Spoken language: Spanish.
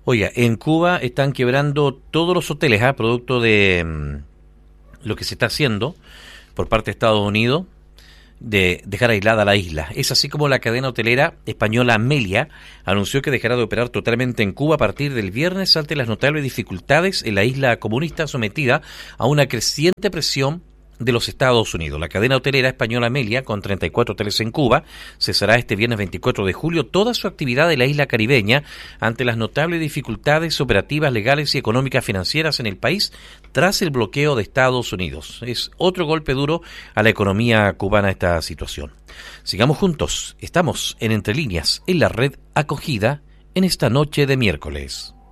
Oiga, en Cuba están quebrando todos los hoteles, producto de lo que se está haciendo por parte de Estados Unidos de dejar aislada la isla. Es así como la cadena hotelera española Melia anunció que dejará de operar totalmente en Cuba a partir del viernes ante las notables dificultades en la isla comunista sometida a una creciente presión de los Estados Unidos. La cadena hotelera española Melia, con 34 hoteles en Cuba, cesará este viernes 24 de julio toda su actividad en la isla caribeña ante las notables dificultades operativas, legales y económicas financieras en el país tras el bloqueo de Estados Unidos. Es otro golpe duro a la economía cubana esta situación. Sigamos juntos, estamos en Entre Líneas, en la red acogida en esta noche de miércoles.